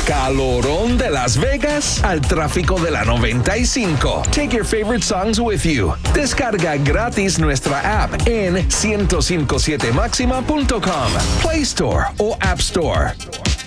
calorón de Las Vegas al tráfico de la 95. Take your favorite songs with you. Descarga gratis nuestra app en 1057maxima.com, Play Store o App Store.